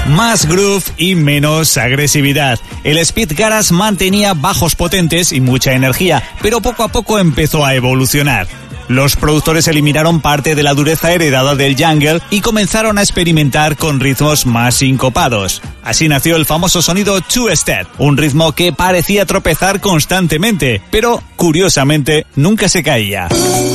Más groove y menos agresividad. El Speed Garage mantenía bajos potentes y mucha energía, pero poco a poco empezó a evolucionar. Los productores eliminaron parte de la dureza heredada del jungle y comenzaron a experimentar con ritmos más sincopados. Así nació el famoso sonido two-step, un ritmo que parecía tropezar constantemente, pero curiosamente nunca se caía.